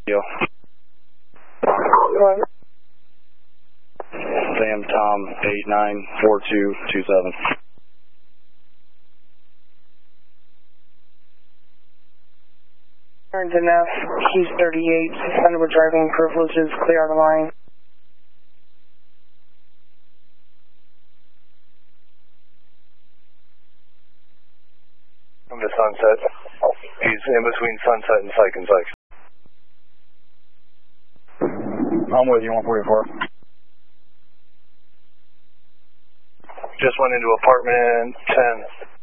Yo. What? Sam Tom 894227. Turned enough. He's 38. Suspended with driving privileges. Clear out of line. Come to Sunset. He's in between Sunset and Psych and Psych. I'm with you, 144. Just went into apartment 10.